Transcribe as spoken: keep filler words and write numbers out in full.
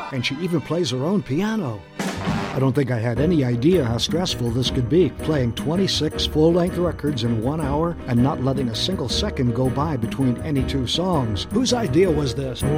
and she even plays her own piano. I don't think I had any idea how stressful this could be, playing twenty-six full-length records in one hour and not letting a single second go by between any two songs. Whose idea was this?